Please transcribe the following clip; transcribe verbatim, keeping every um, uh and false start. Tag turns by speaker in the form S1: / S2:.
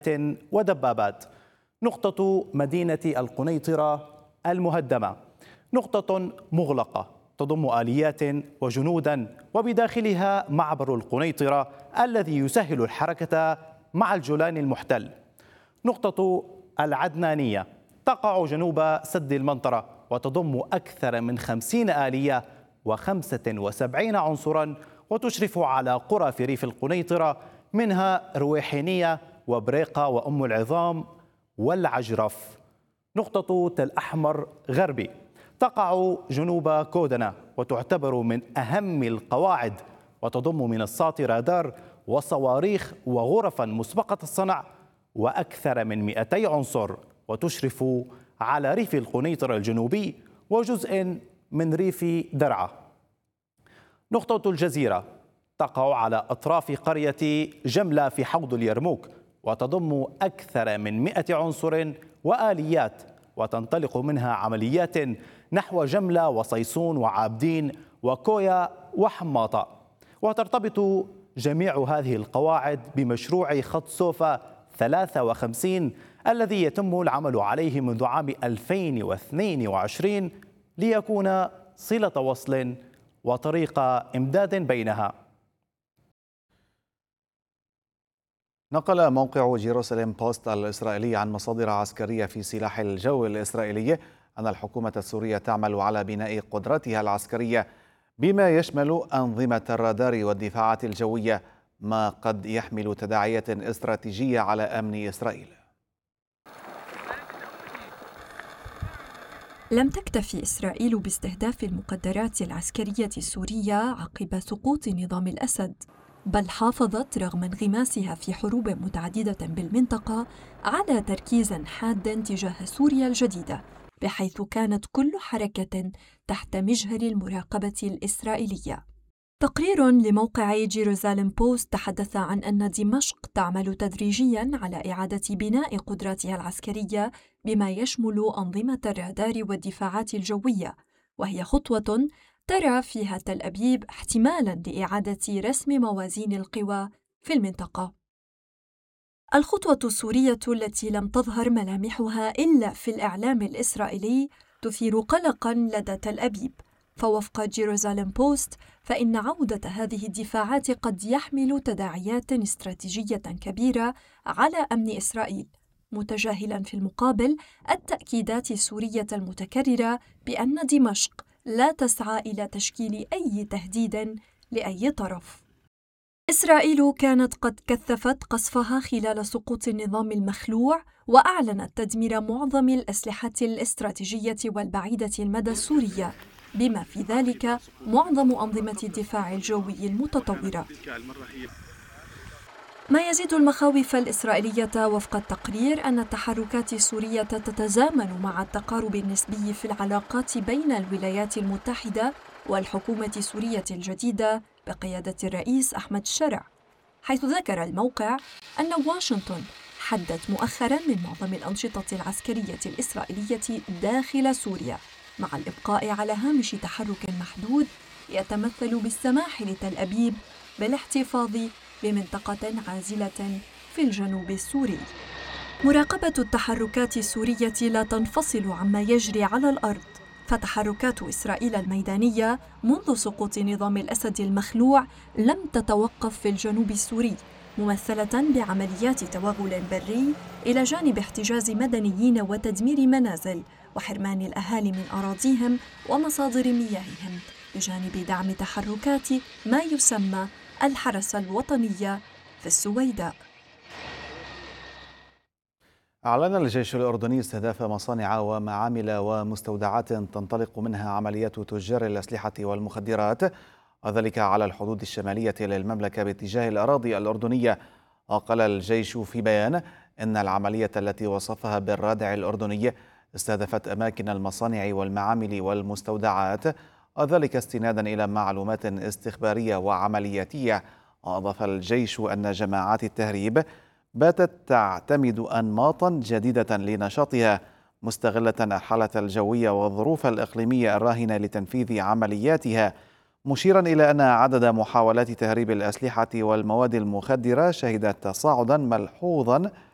S1: ودبابات. نقطة مدينة القنيطرة المهدمة نقطة مغلقة تضم آليات وجنودا، وبداخلها معبر القنيطرة الذي يسهل الحركة مع الجولان المحتل. نقطة العدنانية تقع جنوب سد المنطرة وتضم أكثر من خمسين آلية وخمسة وسبعين عنصرا، وتشرف على قرى في ريف القنيطرة منها رويحينية وبريقة وأم العظام والعجرف. نقطة تل أحمر غربي تقع جنوب كودنة وتعتبر من أهم القواعد، وتضم منصات رادار وصواريخ وغرفا مسبقة الصنع وأكثر من مئتي عنصر، وتشرف على ريف القنيطرة الجنوبي وجزء من ريف درعا. نقطة الجزيرة تقع على أطراف قرية جملة في حوض اليرموك، وتضم أكثر من مئة عنصر وآليات، وتنطلق منها عمليات نحو جملة وصيصون وعابدين وكويا وحماطة. وترتبط جميع هذه القواعد بمشروع خط سوفا ثلاثة وخمسين الذي يتم العمل عليه منذ عام ألفين واثنين وعشرين ليكون صلة وصل وطريق إمداد بينها.
S2: نقل موقع جيروساليم بوست الإسرائيلي عن مصادر عسكرية في سلاح الجو الإسرائيلي أن الحكومة السورية تعمل على بناء قدرتها العسكرية بما يشمل أنظمة الرادار والدفاعات الجوية، ما قد يحمل تداعيات استراتيجية على أمن إسرائيل.
S3: لم تكتفي إسرائيل باستهداف المقدرات العسكرية السورية عقب سقوط نظام الأسد، بل حافظت رغم انغماسها في حروب متعددة بالمنطقة على تركيز حاد تجاه سوريا الجديدة، بحيث كانت كل حركة تحت مجهر المراقبة الإسرائيلية. تقرير لموقع جيروساليم بوست تحدث عن أن دمشق تعمل تدريجياً على إعادة بناء قدراتها العسكرية بما يشمل أنظمة الرادار والدفاعات الجوية، وهي خطوة ترى فيها تل أبيب احتمالاً لإعادة رسم موازين القوى في المنطقة. الخطوة السورية التي لم تظهر ملامحها إلا في الإعلام الإسرائيلي تثير قلقاً لدى تل أبيب، فوفق جيروساليم بوست فإن عودة هذه الدفاعات قد يحمل تداعيات استراتيجية كبيرة على أمن إسرائيل، متجاهلاً في المقابل التأكيدات السورية المتكررة بأن دمشق لا تسعى إلى تشكيل أي تهديد لأي طرف. إسرائيل كانت قد كثفت قصفها خلال سقوط النظام المخلوع، وأعلنت تدمير معظم الأسلحة الاستراتيجية والبعيدة المدى السورية، بما في ذلك معظم أنظمة الدفاع الجوي المتطورة. ما يزيد المخاوف الإسرائيلية وفق التقرير أن التحركات السورية تتزامن مع التقارب النسبي في العلاقات بين الولايات المتحدة والحكومة السورية الجديدة بقيادة الرئيس أحمد الشرع، حيث ذكر الموقع أن واشنطن حدت مؤخراً من معظم الأنشطة العسكرية الإسرائيلية داخل سوريا، مع الإبقاء على هامش تحرك محدود يتمثل بالسماح لتل أبيب بالاحتفاظ بمنطقة عازلة في الجنوب السوري. مراقبة التحركات السورية لا تنفصل عما يجري على الأرض، فتحركات إسرائيل الميدانية منذ سقوط نظام الأسد المخلوع لم تتوقف في الجنوب السوري، ممثلة بعمليات توغل بري إلى جانب احتجاز مدنيين وتدمير منازل وحرمان الأهالي من أراضيهم ومصادر مياههم، بجانب دعم تحركات ما يسمى الحرس الوطنية في السويداء.
S2: أعلن الجيش الأردني استهداف مصانع ومعامل ومستودعات تنطلق منها عمليات تجار الأسلحة والمخدرات، وذلك على الحدود الشمالية للمملكة باتجاه الأراضي الأردنية. وقال الجيش في بيان إن العملية التي وصفها بالرادع الأردني استهدفت أماكن المصانع والمعامل والمستودعات، وذلك استنادا إلى معلومات استخبارية وعملياتية. وأضاف الجيش أن جماعات التهريب باتت تعتمد أنماطا جديدة لنشاطها، مستغلة الحالة الجوية والظروف الإقليمية الراهنة لتنفيذ عملياتها، مشيرا إلى أن عدد محاولات تهريب الأسلحة والمواد المخدرة شهدت تصاعدا ملحوظا